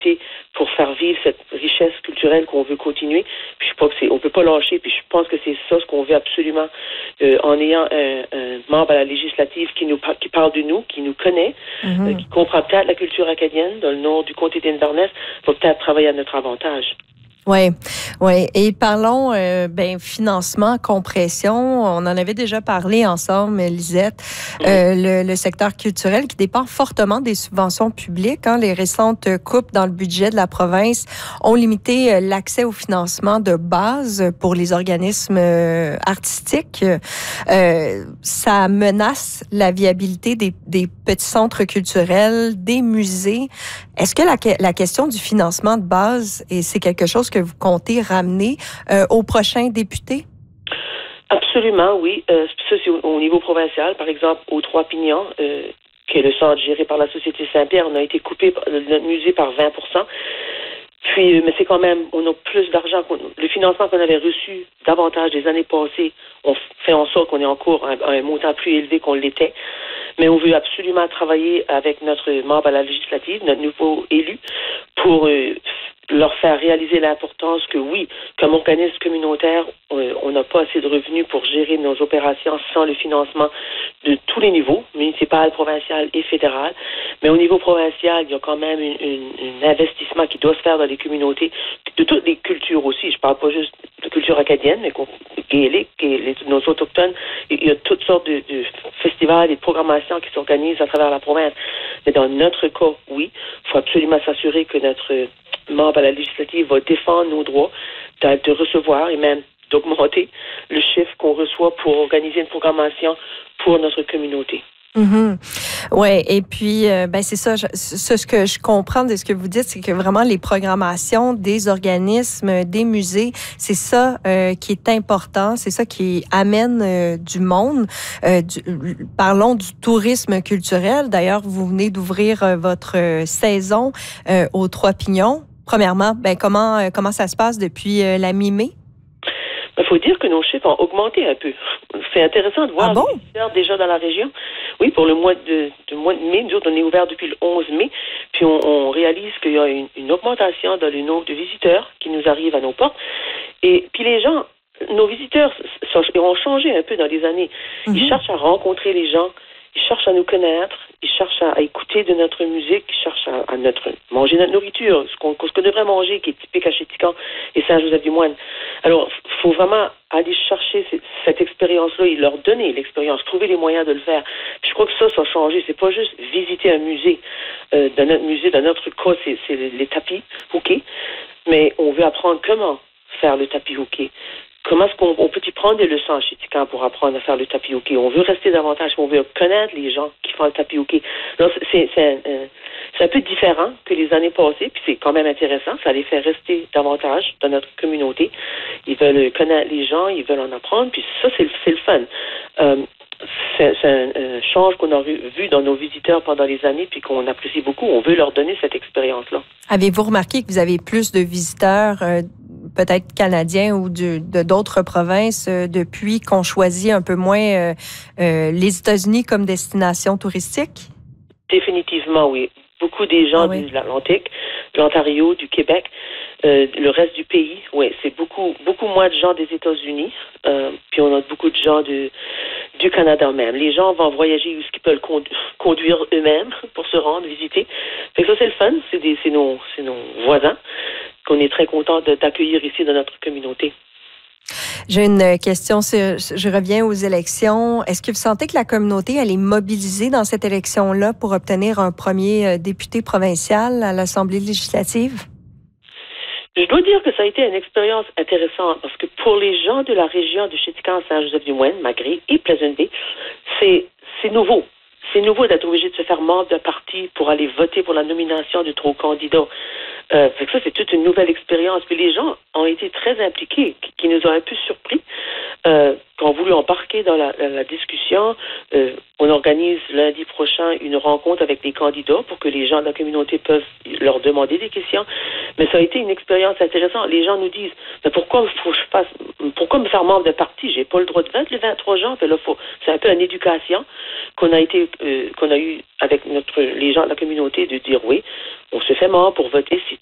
pour faire vivre cette richesse culturelle qu'on veut continuer. Puis je crois que on peut pas lâcher. Puis je pense que c'est ça ce qu'on veut absolument en ayant un membre à la législative qui parle de nous, qui nous connaît, qui comprend peut-être la culture acadienne dans le nord du comté d'Inverness, va peut-être travailler à notre avantage. Oui, oui. Et parlons financement, compression. On en avait déjà parlé ensemble, Lisette. Le secteur culturel qui dépend fortement des subventions publiques. Les récentes coupes dans le budget de la province ont limité l'accès au financement de base pour les organismes artistiques. Ça menace la viabilité des petits centres culturels, des musées. Est-ce que la question du financement de base, et c'est quelque chose que vous comptez ramener aux prochains députés? Absolument, oui. Ça, c'est au niveau provincial. Par exemple, aux Trois-Pignons, qui est le centre géré par la Société Saint-Pierre, on a été coupé notre musée par 20%. Puis, mais c'est quand même, on a plus d'argent. Le financement qu'on avait reçu davantage des années passées, on fait en sorte qu'on est encore à un montant plus élevé qu'on l'était. Mais on veut absolument travailler avec notre membre à la législative, notre nouveau élu, pour leur faire réaliser l'importance que oui, comme organisme communautaire, on n'a pas assez de revenus pour gérer nos opérations sans le financement de tous les niveaux, municipal, provincial et fédéral. Mais au niveau provincial, il y a quand même un investissement qui doit se faire dans les communautés, de toutes les cultures aussi. Je parle pas juste de culture acadienne, mais gaélique et nos autochtones. Il y a toutes sortes de festivals et de programmations qui s'organisent à travers la province. Mais dans notre cas, oui, il faut absolument s'assurer que notre membre à la législative va défendre nos droits de recevoir et même d'augmenter le chiffre qu'on reçoit pour organiser une programmation pour notre communauté. Oui, et puis, c'est ça. Ce que je comprends de ce que vous dites, c'est que vraiment les programmations des organismes, des musées, c'est ça qui est important, c'est ça qui amène du monde. Parlons du tourisme culturel. D'ailleurs, vous venez d'ouvrir votre saison aux Trois-Pignons. Premièrement, comment ça se passe depuis la mi-mai? Il faut dire que nos chiffres ont augmenté un peu. C'est intéressant de voir les visiteurs déjà dans la région. Oui, pour le mois de mai, nous autres, on est ouvert depuis le 11 mai, puis on réalise qu'il y a une augmentation dans le nombre de visiteurs qui nous arrivent à nos portes. Et puis les gens, nos visiteurs ont changé un peu dans les années. Ils cherchent à rencontrer les gens, ils cherchent à nous connaître, ils cherchent à écouter de notre musique, ils cherchent à manger notre nourriture, ce qu'on devrait manger, qui est typique à Chéticamp et Saint-Joseph-du-Moine. Alors, il faut vraiment aller chercher cette expérience-là et leur donner l'expérience, trouver les moyens de le faire. Puis je crois que ça a changé. C'est pas juste visiter un musée. Dans notre cas, c'est les tapis hockey, mais on veut apprendre comment faire le tapis hockey. Comment est-ce qu'on peut y prendre des leçons à Chéticamp pour apprendre à faire le tapis hockey? On veut rester davantage, on veut connaître les gens qui font le tapis hockey. Donc, c'est un peu différent que les années passées, puis c'est quand même intéressant. Ça les fait rester davantage dans notre communauté. Ils veulent connaître les gens, ils veulent en apprendre, puis ça, c'est le fun. C'est un change qu'on a vu dans nos visiteurs pendant les années, puis qu'on apprécie beaucoup. On veut leur donner cette expérience-là. Avez-vous remarqué que vous avez plus de visiteurs peut-être canadiens ou de d'autres provinces depuis qu'on choisit un peu moins les États-Unis comme destination touristique? Définitivement, oui. Beaucoup des gens de l'Atlantique, de l'Ontario, du Québec, le reste du pays, oui, c'est beaucoup moins de gens des États-Unis. Puis on a beaucoup de gens du Canada même. Les gens vont voyager où ils peuvent conduire eux-mêmes pour se rendre, visiter. Fait que ça, c'est le fun. C'est nos voisins qu'on est très content d'accueillir ici dans notre communauté. J'ai une question. Je reviens aux élections. Est-ce que vous sentez que la communauté, elle est mobilisée dans cette élection-là pour obtenir un premier député provincial à l'Assemblée législative? Je dois dire que ça a été une expérience intéressante parce que pour les gens de la région de Chéticamp, Saint-Joseph-du-Moine, Magret et Pleasant Bay, c'est nouveau. C'est nouveau d'être obligé de se faire membre d'un parti pour aller voter pour la nomination de trop candidats. Fait que ça, c'est toute une nouvelle expérience. Puis les gens ont été très impliqués, qui nous ont un peu surpris, qui ont voulu embarquer dans la discussion. On organise lundi prochain une rencontre avec les candidats pour que les gens de la communauté peuvent leur demander des questions. Mais ça a été une expérience intéressante. Les gens nous disent, mais pourquoi me faire membre d'un parti? J'ai pas le droit de vote le 23 juin. C'est un peu une éducation qu'on a eu avec les gens de la communauté de dire oui, on se fait membre pour voter.